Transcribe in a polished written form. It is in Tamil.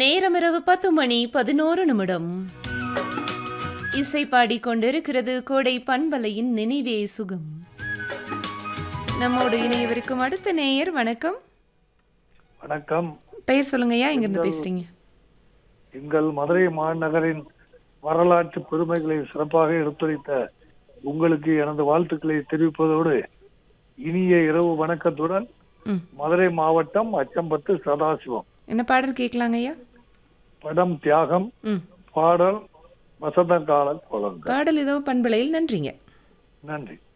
நேரம் இரவு 10:11 இசை பாடிக்கொண்டிருக்கிறது கோடை பண்பலையின் நினைவே சுகம். நம்மோடு இணையவிருக்கும் அடுத்த நேயர். வணக்கம். வணக்கம். பெயர் சொல்லுங்கய்யா, எங்கிருந்து பேசுறீங்க? எங்கள் மதுரை மாநகரின் வரலாற்று பெருமைகளை சிறப்பாக எடுத்துரைத்த உங்களுக்கு எனது வாழ்த்துக்களை தெரிவிப்பதோடு இனிய இரவு வணக்கத்துடன் மதுரை மாவட்டம் அச்சம்பட்டு சதாசிவம். என்ன பாடல் கேட்கலாங்க ஐயா? படம் தியாகம், பாடல் வசந்த கால கோலங்கள். பாடல் ஏதோ பண்பலையில். நன்றிங்க. நன்றி.